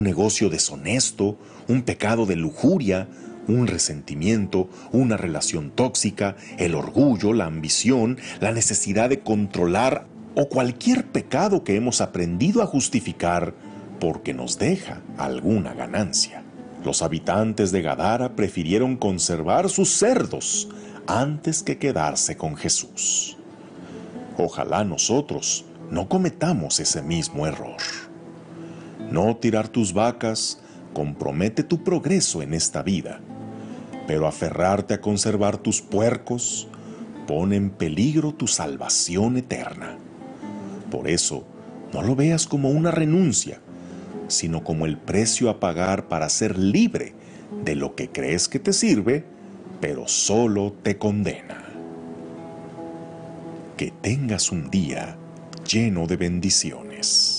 negocio deshonesto, un pecado de lujuria, un resentimiento, una relación tóxica, el orgullo, la ambición, la necesidad de controlar o cualquier pecado que hemos aprendido a justificar porque nos deja alguna ganancia. Los habitantes de Gadara prefirieron conservar sus cerdos antes que quedarse con Jesús. Ojalá nosotros no cometamos ese mismo error. No tirar tus vacas compromete tu progreso en esta vida, pero aferrarte a conservar tus puercos pone en peligro tu salvación eterna. Por eso, no lo veas como una renuncia, sino como el precio a pagar para ser libre de lo que crees que te sirve, pero solo te condena. Que tengas un día lleno de bendiciones.